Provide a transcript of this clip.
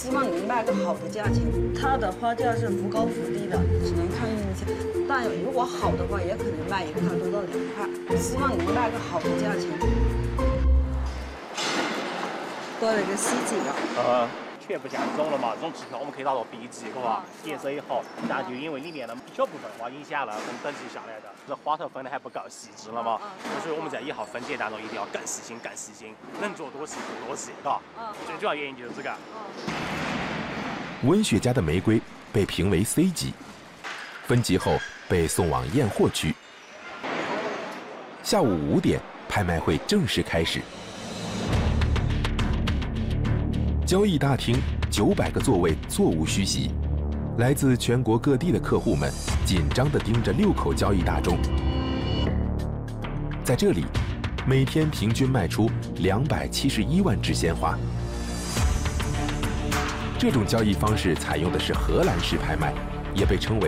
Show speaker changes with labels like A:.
A: 希望能卖个好的价钱。它的花价是不高不低的，只能看运气。但如果好的话，也可能卖1块多到2块。希望能卖个好的价钱。多了一个 C 级的。
B: 全部像这种了嘛，这种机票我们可以拿到 B 级，是吧？颜色也好，但就因为里面的一小部分的话影响了我们等级下来的，这花头分的还不够细致了嘛。所以我们在以后分解当中一定要更细心，更细心，能做多细做多细，是吧？最主要原因就是这个。
C: 温雪家的玫瑰被评为 C 级，分级后被送往验货区。下午5点，拍卖会正式开始。交易大厅900个座位座无虚席，来自全国各地的客户们紧张地盯着6口交易大钟。在这里，每天平均卖出271万支鲜花。这种交易方式采用的是荷兰式拍卖，也被称为